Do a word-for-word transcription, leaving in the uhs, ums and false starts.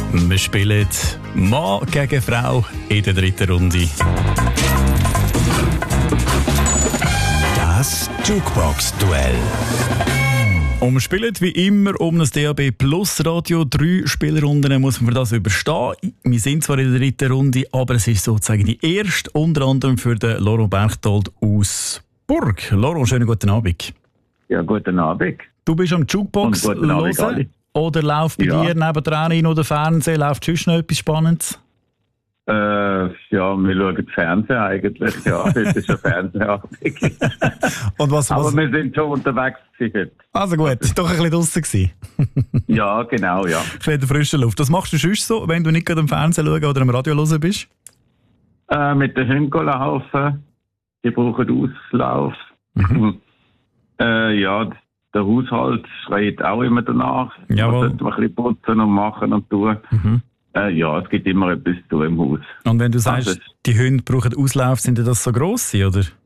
Wir spielen Mann gegen Frau in der dritten Runde. Das Jukebox-Duell. Und wir spielen wie immer um das D A B Plus Radio. Drei Spielrunden muss man das überstehen. Wir sind zwar in der dritten Runde, aber es ist sozusagen die erste, unter anderem für den Loro Berchtold aus Burg. Loro, schönen guten Abend. Ja, guten Abend. Du bist am Jukebox hören oder läuft bei ja. dir neben der Rein oder Fernsehen? Läuft sonst noch etwas Spannendes? Äh, ja, wir schauen Fernsehen eigentlich. Ja, das ist ein Fernsehabend. Und was, Aber was? wir sind schon unterwegs gewesen. Also gut, doch ein bisschen draussen gewesen. Ja, genau, ja. Ein bisschen in der frischen Luft. Was machst du sonst so, wenn du nicht gerade am Fernsehen schauen oder am Radio hören bist? Äh, mit den Hunden laufen. Die brauchen Auslauf. Mhm. Äh, ja, der Haushalt schreit auch immer danach. Jawohl. Man sollte ein bisschen putzen und machen und tun. Mhm. Äh, ja, es gibt immer etwas zu tun im Haus. Und wenn du sagst, also, die Hunde brauchen Auslauf, sind das so grosse, oder?